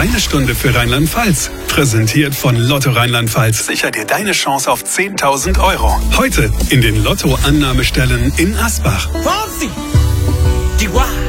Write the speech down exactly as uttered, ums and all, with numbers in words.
Deine Stunde für Rheinland-Pfalz. Präsentiert von Lotto Rheinland-Pfalz. Sicher dir deine Chance auf zehntausend Euro. Heute in den Lotto-Annahmestellen in Asbach. Fonsi! Chihuahua!